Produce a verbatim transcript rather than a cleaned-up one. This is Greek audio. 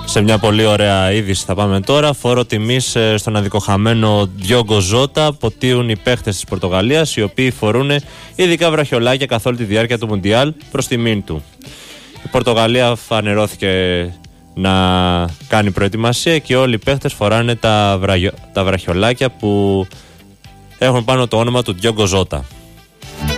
Σε μια πολύ ωραία είδηση θα πάμε τώρα. Φόρο τιμής στον αδικοχαμένο Διόγκο Ζότα αποτείουν οι παίχτες της Πορτογαλίας, οι οποίοι φορούν ειδικά βραχιολάκια καθ' όλη τη διάρκεια του Μουντιάλ προς τιμήν του. Η Πορτογαλία φανερώθηκε να κάνει προετοιμασία και όλοι οι παίχτες φοράνε τα, βραγιο... τα βραχιολάκια που έχουν πάνω το όνομα του Διόγκο Ζότα.